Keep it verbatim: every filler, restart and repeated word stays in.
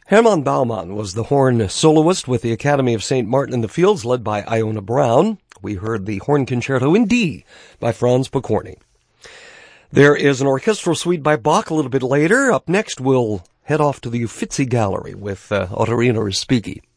Hermann Baumann was the horn soloist with the Academy of Saint Martin in the Fields, led by Iona Brown. We heard the Horn Concerto in D by Franz Pokorny. There is an orchestral suite by Bach a little bit later. Up next, we'll head off to the Uffizi Gallery with uh, Ottorino Respighi.